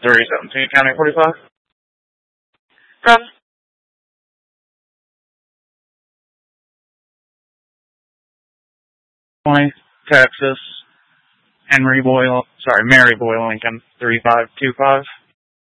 317 County 45. From? Texas. Mary Boy Lincoln 3525.